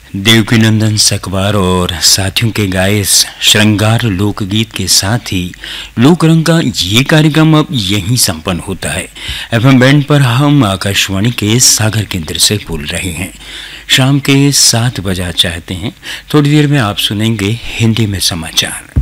देवकीनंदन सकवार और साथियों के गाए श्रृंगार लोकगीत के साथ ही लोकरंग का ये कार्यक्रम अब यहीं संपन्न होता है। एफएम बैंड पर हम आकाशवाणी के सागर केंद्र से बोल रहे हैं। शाम के 7 बजे चाहते हैं। थोड़ी देर में आप सुनेंगे हिंदी में समाचार।